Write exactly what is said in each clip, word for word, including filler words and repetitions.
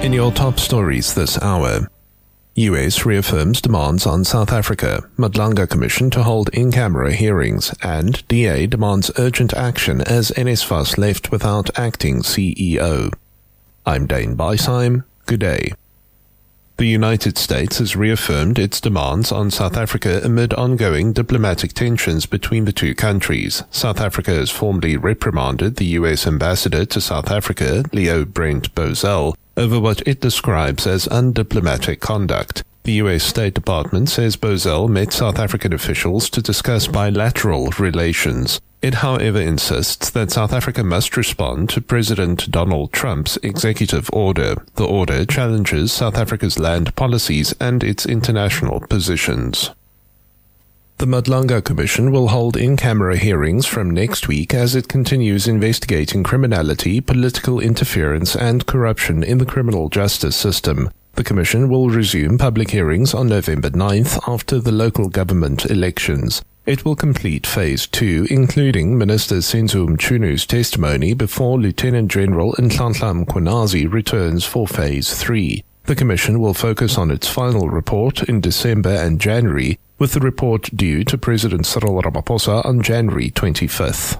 In your top stories this hour, U S reaffirms demands on South Africa, Madlanga Commission to hold in-camera hearings, and D A demands urgent action as NSFAS left without acting C E O. I'm Dane Beisheim. Good day. The United States has reaffirmed its demands on South Africa amid ongoing diplomatic tensions between the two countries. South Africa has formally reprimanded the U S ambassador to South Africa, Leo Brent Bozell, over what it describes as undiplomatic conduct. The U S State Department says Bozell met South African officials to discuss bilateral relations. It, however, insists that South Africa must respond to President Donald Trump's executive order. The order challenges South Africa's land policies and its international positions. The Madlanga Commission will hold in-camera hearings from next week as it continues investigating criminality, political interference, and corruption in the criminal justice system. The Commission will resume public hearings on November ninth after the local government elections. It will complete Phase two, including Minister Senzo Mchunu's testimony before Lieutenant General Nhlanhla Mkhwanazi returns for Phase three. The Commission will focus on its final report in December and January, with the report due to President Cyril Ramaphosa on January twenty-fifth.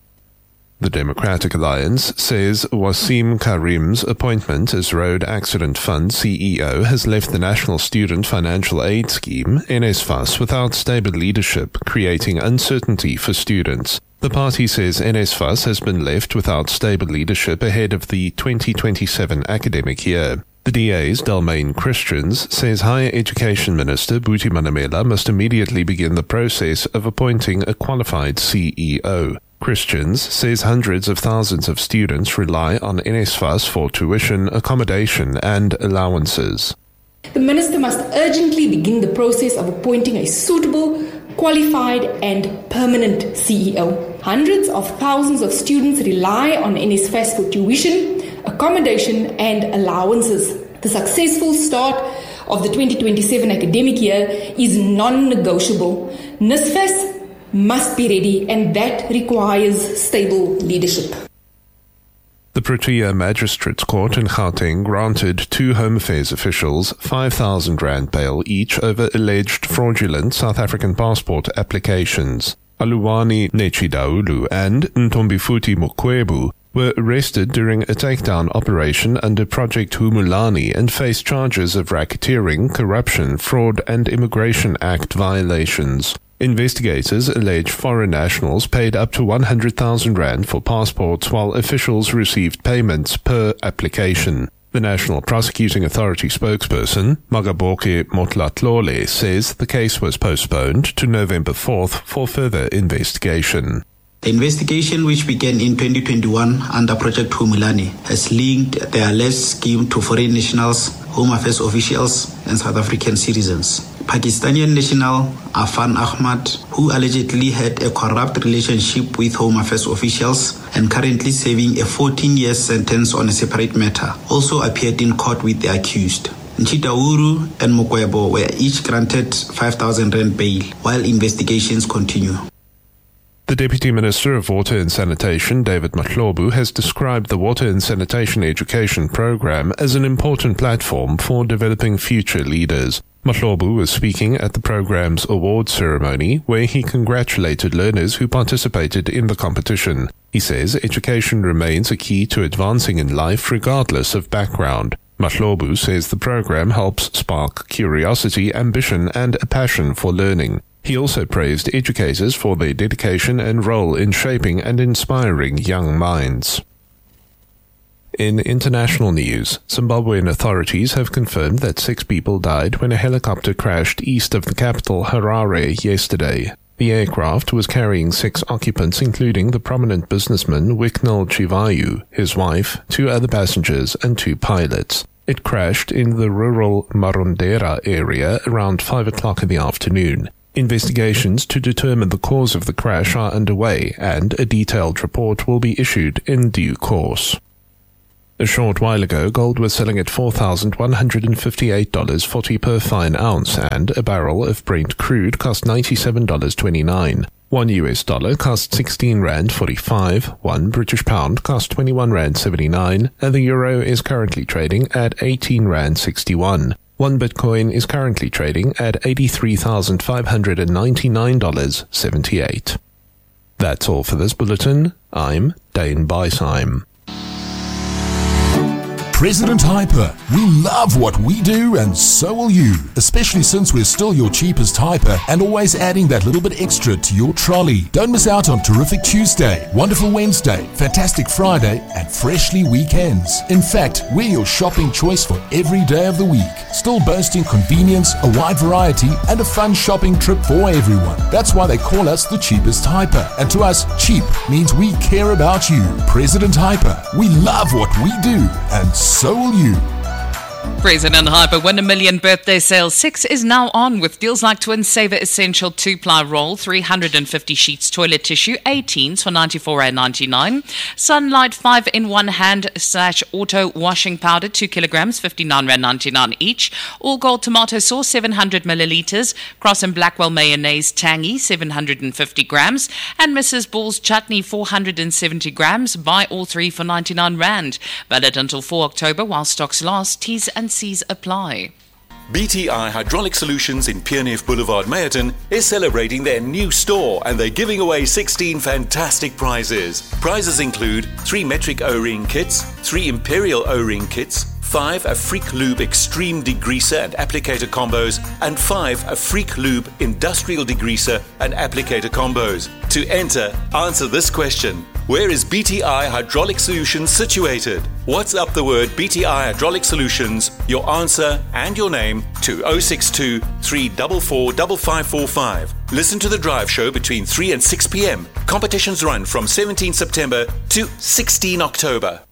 The Democratic Alliance says Wasim Karim's appointment as Road Accident Fund C E O has left the National Student Financial Aid Scheme, NSFAS, without stable leadership, creating uncertainty for students. The party says NSFAS has been left without stable leadership ahead of the twenty twenty-seven academic year. The D A's Delmain Christians says Higher Education Minister Buti Manamela must immediately begin the process of appointing a qualified C E O. Christians says hundreds of thousands of students rely on NSFAS for tuition, accommodation and allowances. The Minister must urgently begin the process of appointing a suitable, qualified and permanent C E O. Hundreds of thousands of students rely on NSFAS for tuition, accommodation and allowances. The successful start of the twenty twenty-seven academic year is non-negotiable. NSFAS must be ready, and that requires stable leadership. The Protea Magistrates Court in Gauteng granted two Home Affairs officials five thousand rand bail each over alleged fraudulent South African passport applications. Aluwani Nechidaulu and Ntombifuthi Mukwebu were arrested during a takedown operation under Project Humulani and face charges of racketeering, corruption, fraud and Immigration Act violations. Investigators allege foreign nationals paid up to one hundred thousand rand for passports while officials received payments per application. The National Prosecuting Authority spokesperson, Magaboke Motlatlole, says the case was postponed to November fourth for further investigation. The investigation, which began in twenty twenty-one under Project Humulani, has linked the alleged scheme to foreign nationals, Home Affairs officials, and South African citizens. Pakistani national Afan Ahmad, who allegedly had a corrupt relationship with Home Affairs officials and currently serving a fourteen-year sentence on a separate matter, also appeared in court with the accused. Nchitauru and Mukwebo were each granted five thousand rand bail while investigations continue. The Deputy Minister of Water and Sanitation, David Mahlobu, has described the Water and Sanitation Education Program as an important platform for developing future leaders. Mahlobu was speaking at the program's award ceremony, where he congratulated learners who participated in the competition. He says education remains a key to advancing in life regardless of background. Mahlobu says the program helps spark curiosity, ambition, and a passion for learning. He also praised educators for their dedication and role in shaping and inspiring young minds. In international news, Zimbabwean authorities have confirmed that six people died when a helicopter crashed east of the capital Harare yesterday. The aircraft was carrying six occupants, including the prominent businessman Wicknell Chivayu, his wife, two other passengers, and two pilots. It crashed in the rural Marondera area around five o'clock in the afternoon. Investigations to determine the cause of the crash are underway, and a detailed report will be issued in due course. A short while ago, gold was selling at four thousand one hundred fifty-eight dollars and forty cents per fine ounce, and a barrel of Brent crude cost ninety-seven dollars and twenty-nine cents. One U S dollar cost sixteen rand forty-five, one British pound cost twenty-one rand seventy-nine, and the euro is currently trading at eighteen rand sixty-one. One Bitcoin is currently trading at eighty-three thousand five hundred ninety-nine dollars and seventy-eight cents. That's all for this bulletin. I'm Dane Beisheim. President Hyper, we love what we do and so will you, especially since we're still your cheapest hyper and always adding that little bit extra to your trolley. Don't miss out on Terrific Tuesday, Wonderful Wednesday, Fantastic Friday and Freshly Weekends. In fact, we're your shopping choice for every day of the week, still boasting convenience, a wide variety and a fun shopping trip for everyone. That's why they call us the cheapest hyper, and to us, cheap means we care about you. President Hyper, we love what we do and so will you. President Hyper Win a Million Birthday Sale six is now on with deals like Twin Saver Essential two-ply roll, three hundred fifty sheets toilet tissue, eighteens for ninety-four rand ninety-nine. Sunlight five in one hand slash auto washing powder, two kilograms, fifty-nine rand ninety-nine each. All Gold tomato sauce, seven hundred milliliters. Cross and Blackwell mayonnaise tangy, seven hundred fifty grams. And Missus Ball's chutney, four hundred seventy grams. Buy all three for ninety-nine rand. Valid until four October while stocks last. T's and C's apply. B T I Hydraulic Solutions in Pierneef Boulevard, Meyerton is celebrating their new store and they're giving away sixteen fantastic prizes. Prizes include three metric O-ring kits, three Imperial O-ring kits, five a Freak Lube Extreme Degreaser and Applicator Combos, and five a Freak Lube Industrial Degreaser and Applicator Combos. To enter, answer this question. Where is B T I Hydraulic Solutions situated? WhatsApp the word B T I Hydraulic Solutions, your answer and your name to oh six two, three four four, five five four five. Listen to the drive show between three and six p.m. Competitions run from seventeenth September to sixteenth October.